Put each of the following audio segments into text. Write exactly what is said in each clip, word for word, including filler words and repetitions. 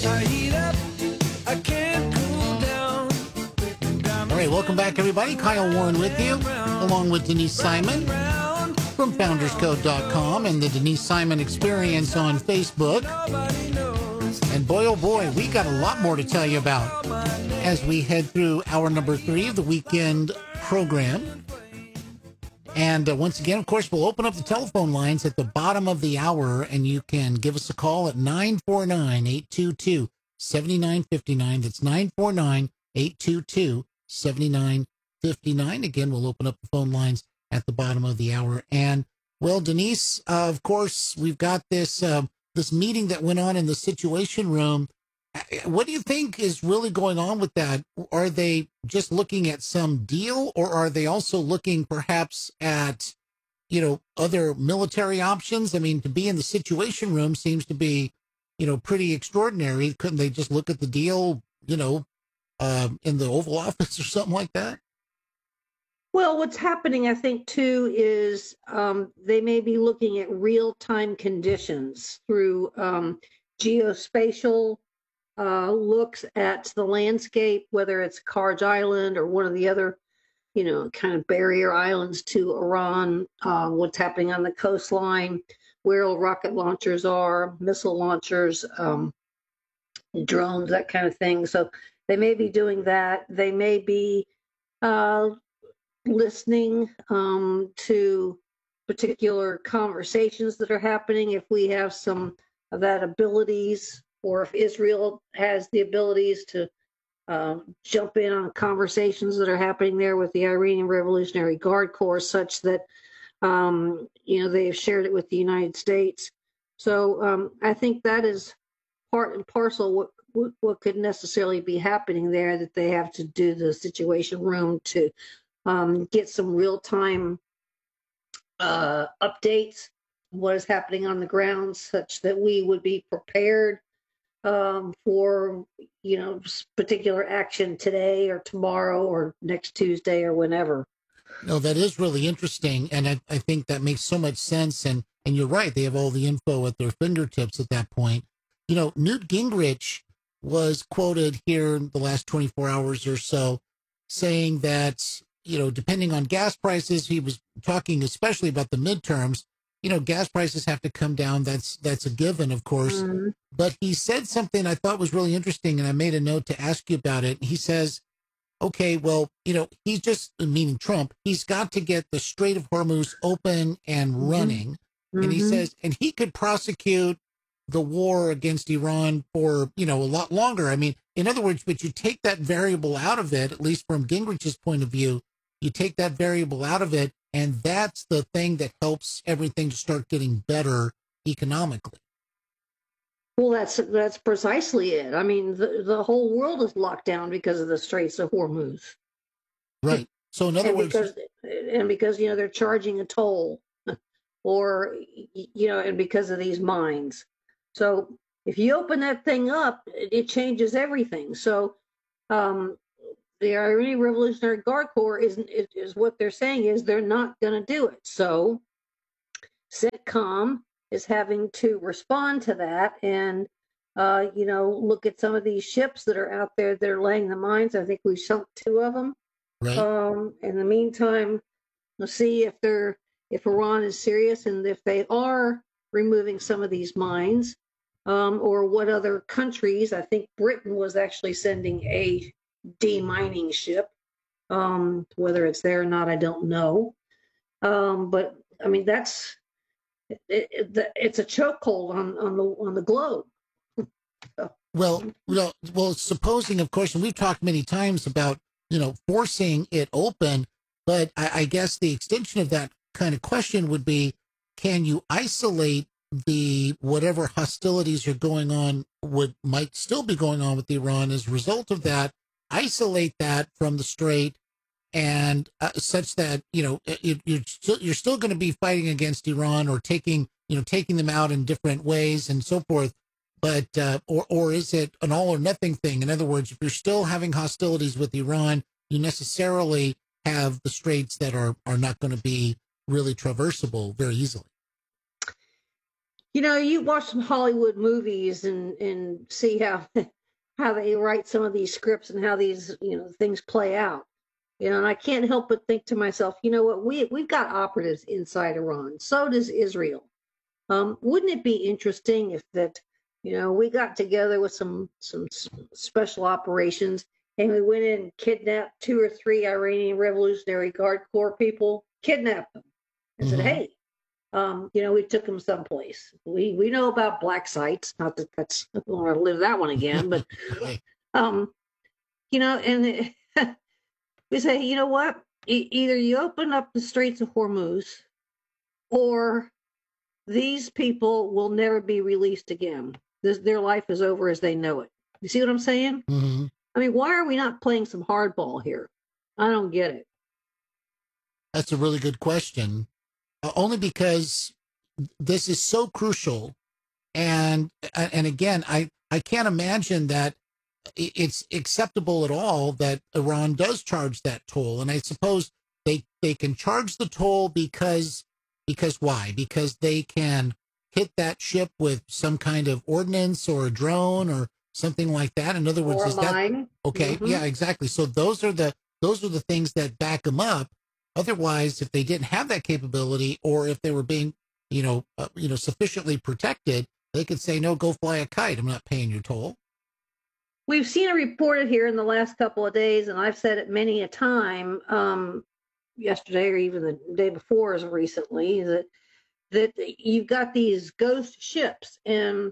I heat up, I can't cool down. All right, welcome back, everybody. Kyle Warren with you, along with Denise Simon from founders code dot com and the Denise Simon Experience on Facebook. And boy, oh boy, we got a lot more to tell you about as we head through hour number three of the weekend program. And uh, once again, of course, we'll open up the telephone lines at the bottom of the hour, and you can give us a call at nine four nine, eight two two, seven nine five nine. That's nine four nine, eight two two, seven nine five nine. Again, we'll open up the phone lines at the bottom of the hour. And, well, Denise, uh, of course, we've got this uh, this meeting that went on in the Situation Room. What do you think is really going on with that? Are they just looking at some deal, or are they also looking perhaps at, you know, other military options? I mean, to be in the Situation Room seems to be, you know, pretty extraordinary. Couldn't they just look at the deal, you know, um, in the Oval Office or something like that? Well, what's happening, I think, too, is um, they may be looking at real-time conditions through um, geospatial uh, looks at the landscape, whether it's Karj Island or one of the other, you know, kind of barrier islands to Iran, uh, what's happening on the coastline, where rocket launchers are, missile launchers, um, drones, that kind of thing. So they may be doing that. They may be uh, listening um, to particular conversations that are happening. If we have some of that abilities, or if Israel has the abilities to uh, jump in on conversations that are happening there with the Iranian Revolutionary Guard Corps, such that um, you know, they have shared it with the United States. So um, I think that is part and parcel what, what what could necessarily be happening there, that they have to do the Situation Room to um, get some real time uh, updates on what is happening on the ground, such that we would be prepared um, for, you know, particular action today or tomorrow or next Tuesday or whenever. No, that is really interesting, and I, I think that makes so much sense. And and you're right; they have all the info at their fingertips at that point. You know, Newt Gingrich was quoted here in the last twenty-four hours or so, saying that, you know, depending on gas prices, he was talking especially about the midterms. You know, gas prices have to come down. That's that's a given, of course. Mm-hmm. But he said something I thought was really interesting, and I made a note to ask you about it. He says, okay, well, you know, he's just, meaning Trump, he's got to get the Strait of Hormuz open and running. Mm-hmm. And he says, and he could prosecute the war against Iran for, you know, a lot longer. I mean, in other words, but you take that variable out of it, at least from Gingrich's point of view, you take that variable out of it, and that's the thing that helps everything to start getting better economically. Well, that's that's precisely it. I mean, the, the whole world is locked down because of the Straits of Hormuz. Right. So in other and words, because, and because, you know, they're charging a toll, or, you know, and because of these mines. So if you open that thing up, it, it changes everything. So um, the Iranian Revolutionary Guard Corps isn't is, is what they're saying is they're not going to do it. So CENTCOM is having to respond to that and, uh, you know, look at some of these ships that are out there that are laying the mines. I think we sunk two of them. Right. Um, in the meantime, we'll see if they're if Iran is serious and if they are removing some of these mines, um, or what other countries. I think Britain was actually sending a demining ship. Um, whether it's there or not, I don't know. Um, but I mean, that's. It, it, it's a chokehold on, on the on the globe. Well, well, well. Supposing, of course, and we've talked many times about, you know, forcing it open, but I, I guess the extension of that kind of question would be: can you isolate the whatever hostilities are going on, would might still be going on with Iran as a result of that? Isolate that from the Strait, and uh, such that, you know, you, you're still you're still going to be fighting against Iran, or taking you know taking them out in different ways and so forth. But uh, or or is it an all or nothing thing? In other words, if you're still having hostilities with Iran, you necessarily have the straits that are are not going to be really traversable very easily. You know, you watch some Hollywood movies and and see how how they write some of these scripts and how these, you know, things play out. You know, and I can't help but think to myself, you know what, we we've got operatives inside Iran. So does Israel. Um, wouldn't it be interesting if that, you know, we got together with some some s- special operations and we went in and kidnapped two or three Iranian Revolutionary Guard Corps people, kidnapped them, and said, Hmm. hey, um, you know, we took them someplace. We we know about black sites. Not that that's I don't want to live that one again, but Right. um, you know, and we say, you know what? E- either you open up the Straits of Hormuz, or these people will never be released again. This, their life is over as they know it. You see what I'm saying? Hmm. I mean, why are we not playing some hardball here? I don't get it. That's a really good question. Uh, only because this is so crucial, and and again, I I can't imagine that i- it's acceptable at all that Iran does charge that toll. And I suppose they they can charge the toll because because why? Because they can hit that ship with some kind of ordnance or a drone or something like that. In other words, Or is that mine. okay? Hmm. Yeah, exactly. So those are the those are the things that back them up. Otherwise, if they didn't have that capability, or if they were being, you know, uh, you know, sufficiently protected, they could say, "No, go fly a kite. I'm not paying your toll." We've seen it reported here in the last couple of days, and I've said it many a time, um, yesterday or even the day before, as recently, that that you've got these ghost ships, and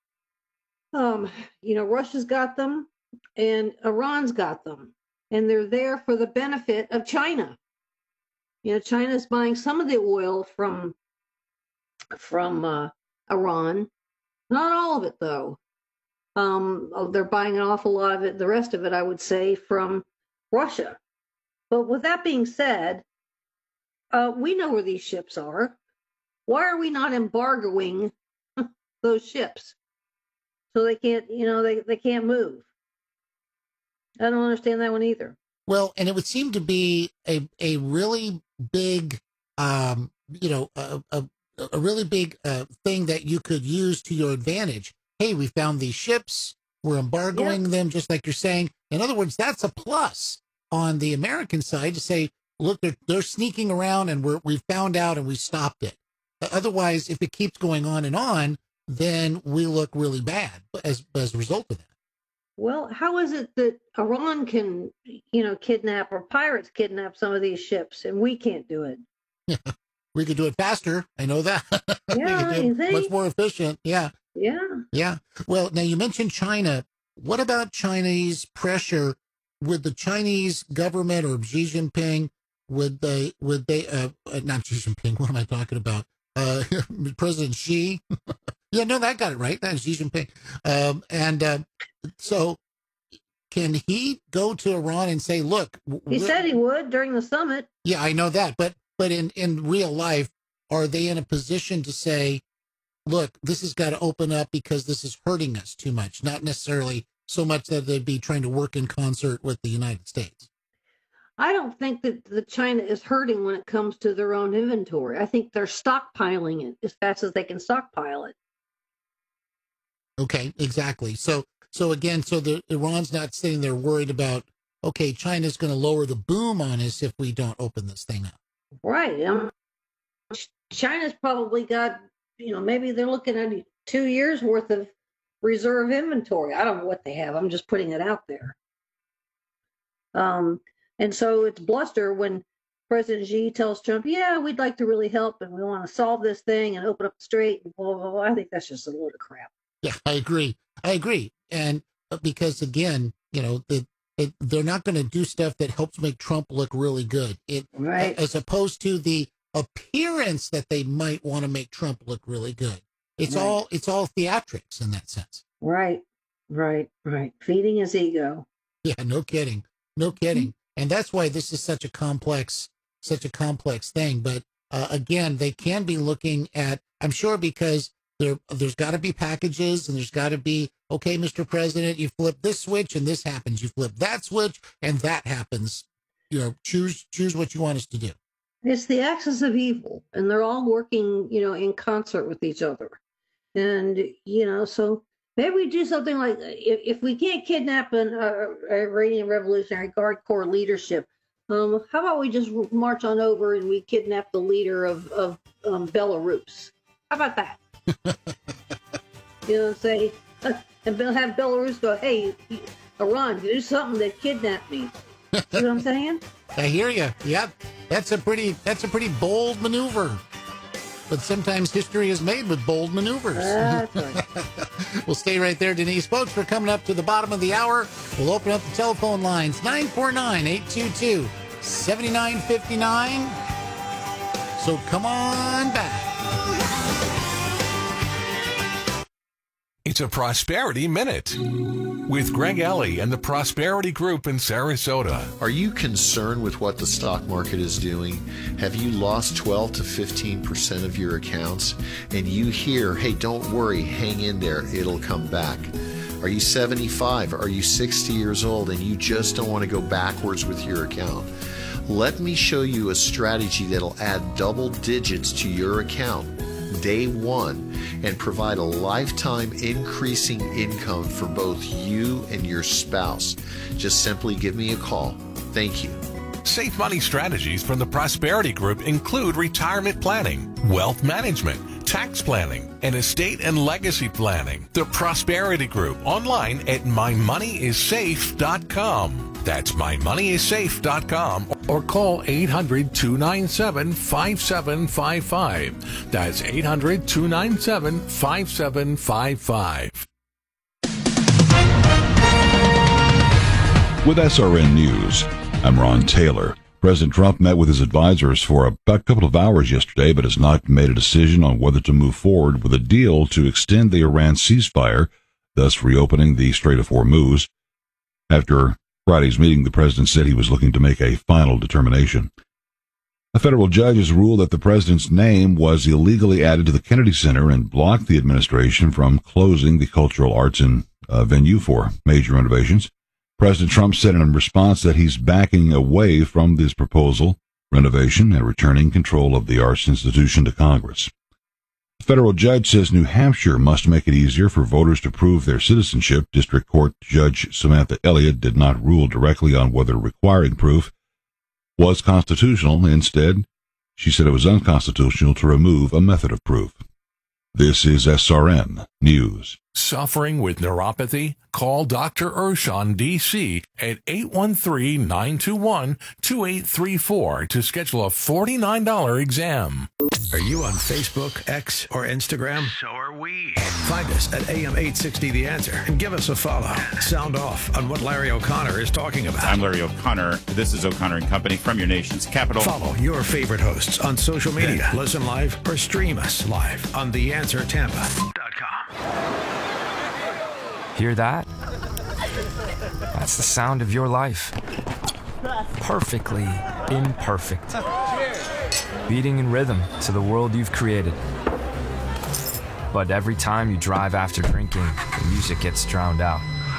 um, you know, Russia's got them, and Iran's got them, and they're there for the benefit of China. You know, China's buying some of the oil from from uh, Iran, not all of it though. Um, oh, they're buying an awful lot of it. The rest of it, I would say, from Russia. But with that being said, uh, we know where these ships are. Why are we not embargoing those ships so they can't, you know, they, they can't move? I don't understand that one either. Well, and it would seem to be a a really big, um, you know, a, a, a really big uh, thing that you could use to your advantage. Hey, we found these ships. We're Yep. embargoing them, just like you're saying. In other words, that's a plus on the American side to say, look, they're they're sneaking around, and we're we found out and we stopped it. Uh, Otherwise, if it keeps going on and on, then we look really bad as as a result of that. Well, how is it that Iran can, you know, kidnap or pirates kidnap some of these ships and we can't do it? We could do it faster. I know that. We could Yeah, do it you much see? more efficient. Yeah. Yeah. Yeah. Well, now you mentioned China. What about Chinese pressure? Would the Chinese government or Xi Jinping, would they, would they, uh, uh, not Xi Jinping, what am I talking about? Uh, President Xi. Yeah, no, that got it right. That's Xi Jinping. Um, and, uh, so can he go to Iran and say, look, He we're, said he would during the summit. yeah, I know that, but, but in, in real life, are they in a position to say, look, this has got to open up because this is hurting us too much, not necessarily so much that they'd be trying to work in concert with the United States. I don't think that the China is hurting when it comes to their own inventory. I think they're stockpiling it as fast as they can stockpile it. Okay, exactly. So, so again, so the Iran's not sitting there worried about, okay, China's going to lower the boom on us if we don't open this thing up. Right. Um, China's probably got, you know, maybe they're looking at two years worth of reserve inventory. I don't know what they have. I'm just putting it out there. Um, and so it's bluster when President Xi tells Trump, yeah, we'd like to really help and we want to solve this thing and open up the strait and blah, blah, blah. I think that's just a load of crap. Yeah, I agree. I agree. And uh, because again, you know, the, it, they're not going to do stuff that helps make Trump look really good. It, Right. as opposed to the appearance that they might want to make Trump look really good. It's Right. all, it's all theatrics in that sense. Right. Right. Right. Feeding his ego. Yeah, no kidding. No kidding. And that's why this is such a complex, such a complex thing. But uh, again, they can be looking at, I'm sure, because there, there's got to be packages and there's got to be, okay, Mister President, you flip this switch and this happens. You flip that switch and that happens. You know, choose, choose what you want us to do. It's the axis of evil, and they're all working, you know, in concert with each other. And, you know, so maybe we do something like, if, if we can't kidnap an uh, Iranian Revolutionary Guard Corps leadership, um, how about we just march on over and we kidnap the leader of, of um, Belarus? How about that? You know, say, and have Belarus go, hey, Iran, do something that kidnapped me. You know what I'm saying? I hear you. Yep, that's a pretty that's a pretty bold maneuver. But sometimes history is made with bold maneuvers. That's right. We'll stay right there, Denise. Folks, we're coming up to the bottom of the hour. We'll open up the telephone lines, nine four nine, eight two two, seven nine five nine. So come on back. It's a Prosperity Minute with Greg Ellie and the Prosperity Group in Sarasota. Are you concerned with what the stock market is doing? Have you lost twelve to fifteen percent of your accounts? And you hear, hey, don't worry, hang in there, it'll come back. Are you seventy-five? Are you sixty years old and you just don't want to go backwards with your account? Let me show you a strategy that'll add double digits to your account day one and provide a lifetime increasing income for both you and your spouse. Just simply give me a call. Thank you. Safe money strategies from the Prosperity Group include retirement planning, wealth management, tax planning, and estate and legacy planning. The Prosperity Group online at my money is safe dot com. That's my money is safe dot com or call eight hundred, two nine seven, five seven five five. That's eight hundred, two nine seven, five seven five five. With S R N News, I'm Ron Taylor. President Trump met with his advisors for a couple of hours yesterday, but has not made a decision on whether to move forward with a deal to extend the Iran ceasefire, thus reopening the Strait of Hormuz. After Friday's meeting, the president said he was looking to make a final determination. A federal judge has ruled that the president's name was illegally added to the Kennedy Center and blocked the administration from closing the cultural arts and uh, venue for major renovations. President Trump said in response that he's backing away from this proposal, renovation, and returning control of the arts institution to Congress. The federal judge says New Hampshire must make it easier for voters to prove their citizenship. District Court Judge Samantha Elliott did not rule directly on whether requiring proof was constitutional. Instead, she said it was unconstitutional to remove a method of proof. This is S R N News. Suffering with neuropathy? Call Doctor Urshan, D C at eight one three, nine two one, two eight three four to schedule a forty-nine dollars exam. Are you on Facebook, X, or Instagram? So are we. Find us at A M eight sixty The Answer and give us a follow. Sound off on what Larry O'Connor is talking about. I'm Larry O'Connor. This is O'Connor and Company from your nation's capital. Follow your favorite hosts on social media. Listen live or stream us live on the answer tampa dot com. Hear that? That's the sound of your life. Perfectly imperfect. Beating in rhythm to the world you've created. But every time you drive after drinking, the music gets drowned out.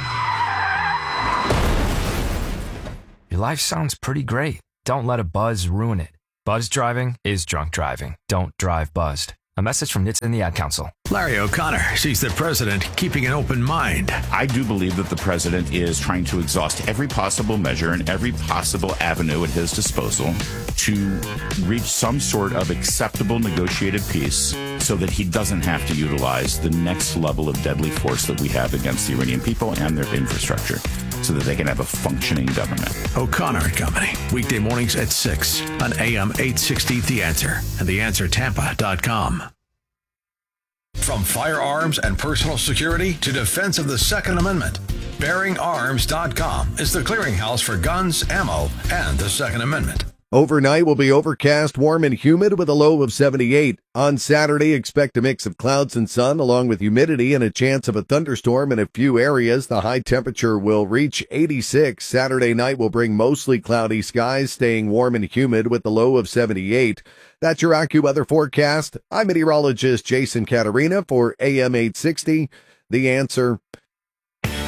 Your life sounds pretty great. Don't let a buzz ruin it. Buzz driving is drunk driving. Don't drive buzzed. A message from N H T S and the Ad Council. Larry O'Connor sees the president keeping an open mind. I do believe that the president is trying to exhaust every possible measure and every possible avenue at his disposal to reach some sort of acceptable negotiated peace so that he doesn't have to utilize the next level of deadly force that we have against the Iranian people and their infrastructure so that they can have a functioning government. O'Connor and Company, weekday mornings at six on A M eight sixty The Answer and the answer tampa dot com. From firearms and personal security to defense of the Second Amendment, bearing arms dot com is the clearinghouse for guns, ammo, and the Second Amendment. Overnight will be overcast, warm, and humid with a low of seventy-eight. On Saturday, expect a mix of clouds and sun along with humidity and a chance of a thunderstorm in a few areas. The high temperature will reach eighty-six. Saturday night will bring mostly cloudy skies, staying warm and humid with a low of seventy-eight. That's your AccuWeather forecast. I'm meteorologist Jason Caterina for A M eight sixty. The Answer.